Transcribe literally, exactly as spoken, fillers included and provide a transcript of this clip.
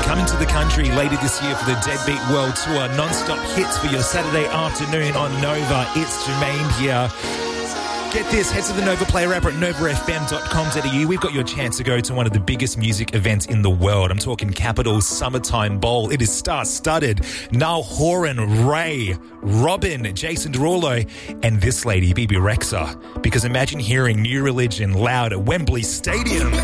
coming to the country later this year for the Deadbeat World Tour. Non-stop hits for your Saturday afternoon on Nova. It's Jermaine here. Get this, head to the Nova Player app at nova f m dot com dot a u. We've got your chance to go to one of the biggest music events in the world. I'm talking Capital Summertime Bowl. It is star-studded. Niall Horan, Ray, Robin, Jason Derulo, and this lady, Bebe Rexha. Because imagine hearing New Religion loud at Wembley Stadium.